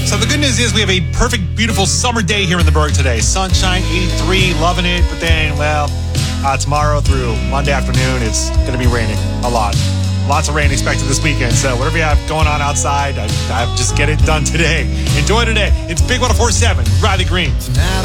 So the good news is we have a perfect, beautiful summer day here in the Berg today. Sunshine, 83, loving it. But then, well, tomorrow through Monday afternoon, it's going to be raining a lot. Lots of rain expected this weekend. So whatever you have going on outside, I just get it done today. Enjoy today. It's Big 104.7, Riley Green. Tonight